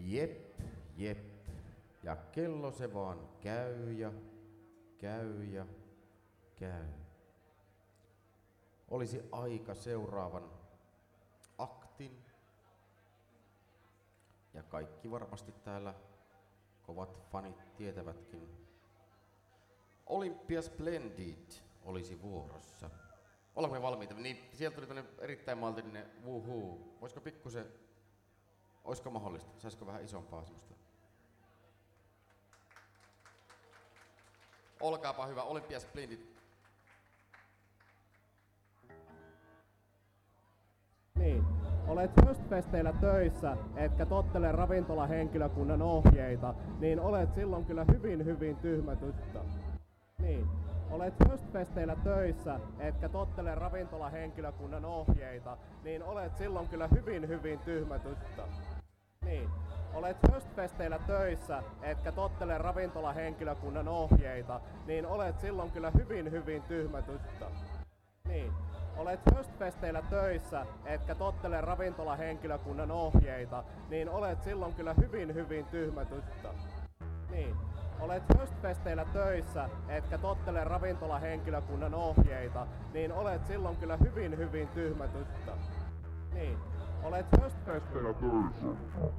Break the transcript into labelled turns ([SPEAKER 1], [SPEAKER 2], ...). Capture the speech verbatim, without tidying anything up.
[SPEAKER 1] Jep, jep. Ja kello se vaan käy ja käy ja käy. Olisi aika seuraavan aktin. Ja kaikki varmasti täällä kovat fanit tietävätkin. Olympia Splendid olisi vuorossa. Olemme valmiita. Niin, sieltä tuli tämmönen erittäin maltillinen wuhuu. Voisiko pikkusen, olisiko mahdollista? Saisiko vähän isompaa semmoista? Olkaapa hyvä, Olympia Splendid.
[SPEAKER 2] Niin, olet höstfesteillä töissä, etkä tottele ravintolahenkilökunnan ohjeita, niin olet silloin kyllä hyvin hyvin tyhmä tyttö. Niin, olet höstfesteillä töissä, etkä tottele ravintolahenkilökunnan ohjeita, niin olet silloin kyllä hyvin hyvin tyhmä tyttö. Niin, olet höstfesteillä töissä, etkä tottele ravintolahenkilökunnan ohjeita, niin olet silloin kyllä hyvin hyvin tyhmä tyttö. Niin, olet höstfesteillä töissä, etkä tottele ravintolahenkilökunnan ohjeita, niin olet silloin kyllä hyvin hyvin tyhmä tyttö. Niin, olet höstfesteillä töissä, etkä tottele ravintolahenkilökunnan ohjeita, niin olet silloin kyllä hyvin hyvin tyhmä tyttö. Niin, olet höstfesteillä töissä.